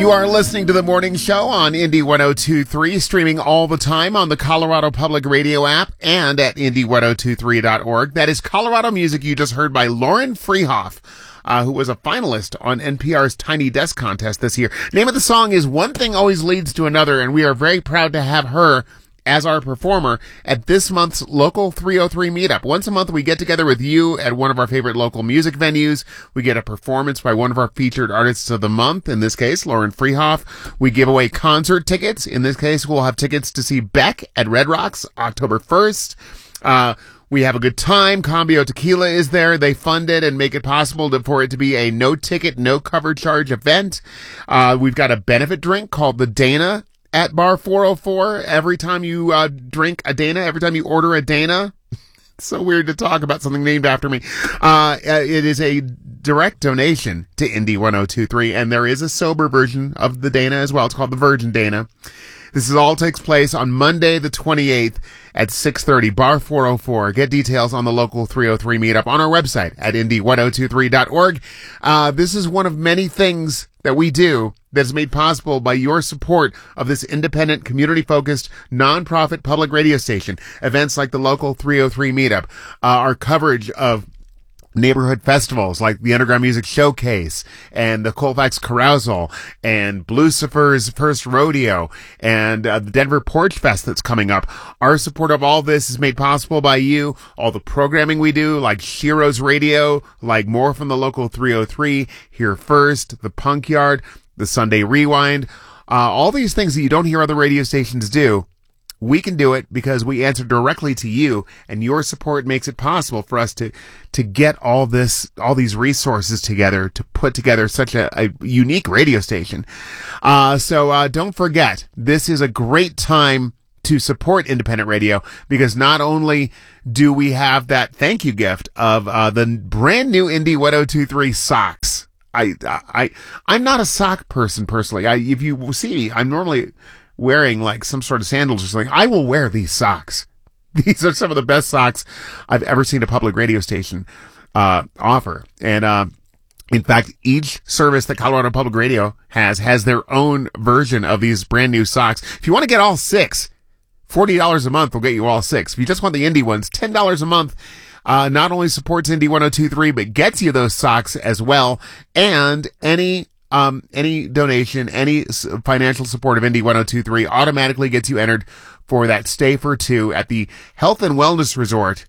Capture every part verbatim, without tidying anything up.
You are listening to The Morning Show on Indy one oh two point three, streaming all the time on the Colorado Public Radio app and at Indy ten twenty-three dot org. That is Colorado music you just heard by Lauren Freehoff, uh, who was a finalist on N P R's Tiny Desk contest this year. Name of the song is One Thing Always Leads to Another, and we are very proud to have her as our performer at this month's Local three oh three meetup. Once a month, we get together with you at one of our favorite local music venues. We get a performance by one of our featured artists of the month, in this case, Lauren Freehoff. We give away concert tickets. In this case, we'll have tickets to see Beck at Red Rocks October first. Uh, We have a good time. Cambio Tequila is there. They fund it and make it possible to, for it to be a no ticket, no cover charge event. Uh, we've got a benefit drink called the Dana at Bar four oh four. Every time you uh, drink a Dana, every time you order a Dana, it's so weird to talk about something named after me. Uh, it is a direct donation to Indy ten twenty-three, and there is a sober version of the Dana as well. It's called the Virgin Dana. This is all takes place on Monday the twenty-eighth at six thirty, Bar four oh four. Get details on the Local three oh three meetup on our website at Indy ten twenty-three dot org. Uh, this is one of many things that we do that is made possible by your support of this independent, community-focused, nonprofit public radio station. Events like the Local three oh three meetup, uh, our coverage of neighborhood festivals like the Underground Music Showcase and the Colfax Carousal and Lucifer's First Rodeo and uh, the Denver Porch Fest that's coming up. Our support of all this is made possible by you. All the programming we do, like Shiro's Radio, like more from the Local three oh three, Here First, the Punk Yard, the Sunday Rewind, uh, all these things that you don't hear other radio stations do. We can do it because we answer directly to you, and your support makes it possible for us to, to get all this, all these resources together to put together such a, a unique radio station. Uh, so, uh, don't forget, this is a great time to support independent radio because not only do we have that thank you gift of, uh, the brand new Indy ten twenty-three socks. I, I, I'm not a sock person personally. I, if you see me, I'm normally wearing like some sort of sandals or something. I will wear these socks. These are some of the best socks I've ever seen a public radio station uh offer. And uh in fact, each service that Colorado Public Radio has has their own version of these brand new socks. If you want to get all six, forty dollars a month will get you all six. If you just want the indie ones, ten dollars a month uh not only supports Indy ten twenty-three but gets you those socks as well. And any Um, any donation, any financial support of Indy ten twenty-three automatically gets you entered for that stay for two at the Health and Wellness Resort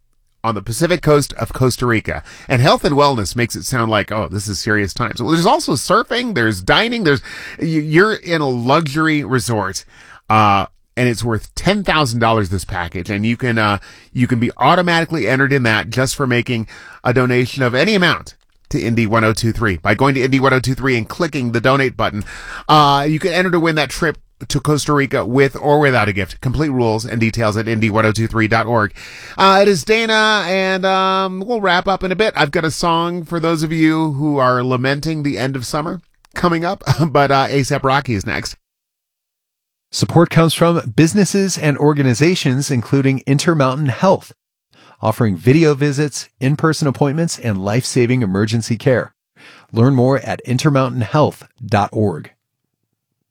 on the Pacific coast of Costa Rica. And health and wellness makes it sound like, oh, this is serious times. Well, there's also surfing, there's dining, there's, you're in a luxury resort, uh, and it's worth ten thousand dollars this package. And you can, uh, you can be automatically entered in that just for making a donation of any amount to Indy ten twenty-three. By going to Indy ten twenty-three and clicking the donate button, uh, you can enter to win that trip to Costa Rica with or without a gift. Complete rules and details at Indy ten twenty-three dot org. Uh, it is Dana, and um, we'll wrap up in a bit. I've got a song for those of you who are lamenting the end of summer coming up, but uh, ASAP Rocky is next. Support comes from businesses and organizations, including Intermountain Health, offering video visits, in-person appointments, and life-saving emergency care. Learn more at intermountain health dot org.